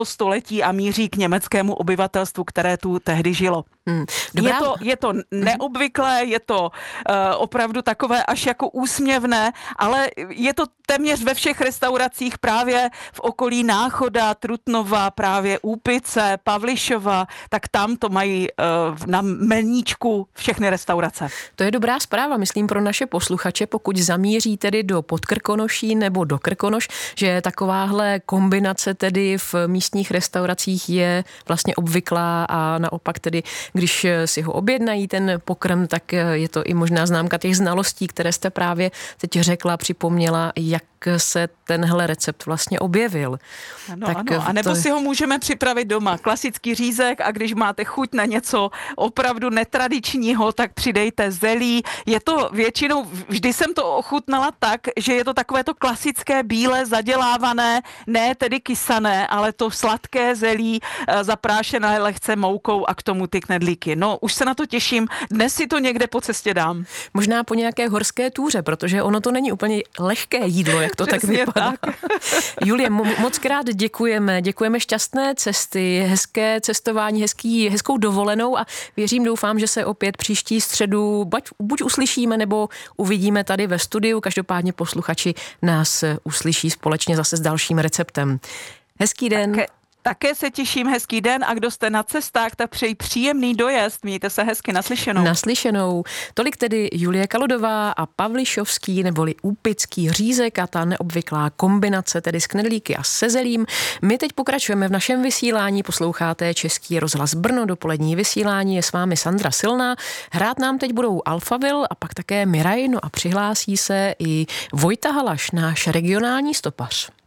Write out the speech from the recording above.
století a míří k německému obyvatelstvu, které tu tehdy žilo. Je to neobvyklé, je to opravdu takové až jako úsměvné, ale je to téměř ve všech restauracích právě v okolí Náchoda, Trutnova, právě Úpice, Pavlišova, tak tam to mají na meníčku všechny restaurace. To je dobrá zpráva, myslím, pro naše posluchače, pokud zamíří tedy do Podkrkonoší nebo do Krkonoš, že takováhle kombinace tedy v místních restauracích je vlastně obvyklá a naopak tedy, když si ho objednají ten pokrm, tak je to i možná známka těch znalostí, které jste právě teď řekla, připomněla, jak se tenhle recept vlastně objevil. Ano, a nebo si ho můžeme připravit doma. Klasický řízek a když máte chuť na něco opravdu netradičního, tak přidejte zelí. Je to většinou, vždy jsem to ochutnala tak, že je to takové to klasické bílé zadělávané, ne tedy kysané, ale to sladké zelí zaprášené lehce moukou a k tomu ty knedlíky. No, už se na to těším. Dnes si to někde po cestě dám. Možná po nějaké horské túře, protože ono to není úplně lehké jídlo, jak to tak vypadá. Tak. Julie, moc krát děkujeme. Děkujeme šťastné cesty, hezké cestování, hezkou dovolenou a doufám, že se opět příští středu buď uslyšíme, nebo uvidíme tady ve studiu. Každopádně posluchači nás uslyší společně zase s dalším receptem. Hezký den. Také se těším, hezký den a kdo jste na cestách, tak přeji příjemný dojezd. Mějte se hezky, naslyšenou. Naslyšenou. Tolik tedy Julie Kaludová a Pavlišovský neboli úpický řízek a ta neobvyklá kombinace tedy s knedlíky a se zelím. My teď pokračujeme v našem vysílání, posloucháte Český rozhlas Brno, dopolední vysílání, je s vámi Sandra Silná. Hrát nám teď budou Alphaville a pak také Miraj, no a přihlásí se i Vojta Halaš, náš regionální stopař.